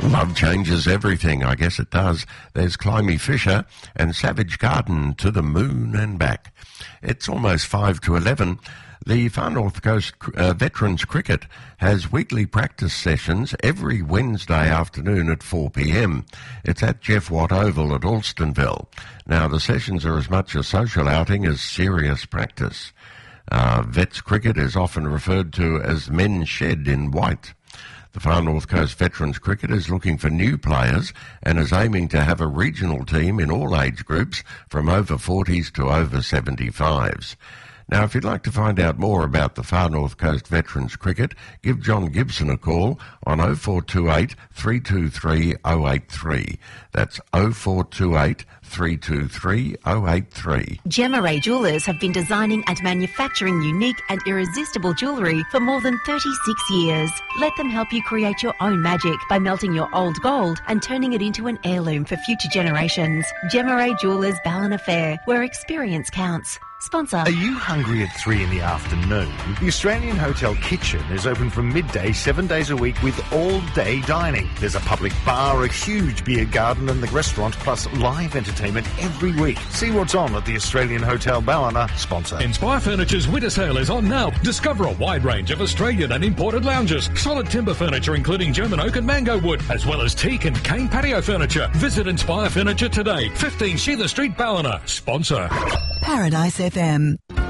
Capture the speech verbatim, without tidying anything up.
Love changes everything. I guess it does. There's Climby Fisher and Savage Garden to the moon and back. It's almost five to eleven. The Far North Coast uh, Veterans Cricket has weekly practice sessions every Wednesday afternoon at four p m. It's at Jeff Watt Oval at Alstonville. Now, the sessions are as much a social outing as serious practice. Uh, Vets Cricket is often referred to as men's shed in white. The Far North Coast Veterans Cricket is looking for new players and is aiming to have a regional team in all age groups from over forties to over seventy-fives. Now, if you'd like to find out more about the Far North Coast Veterans Cricket, give John Gibson a call on oh four two eight, three two three, oh eight three. That's oh four two eight, three two three, oh eight three. Gemma Ray Jewellers have been designing and manufacturing unique and irresistible jewellery for more than thirty-six years. Let them help you create your own magic by melting your old gold and turning it into an heirloom for future generations. Gemma Ray Jewellers Ballina Fair, where experience counts. Sponsor. Are you hungry at three in the afternoon? The Australian Hotel Kitchen is open from midday, seven days a week with all-day dining. There's a public bar, a huge beer garden and the restaurant, plus live entertainment every week. See what's on at the Australian Hotel Ballina. Sponsor. Inspire Furniture's winter sale is on now. Discover a wide range of Australian and imported lounges, solid timber furniture including German oak and mango wood, as well as teak and cane patio furniture. Visit Inspire Furniture today, fifteen Sheila Street, Ballina. Sponsor. Paradise F M.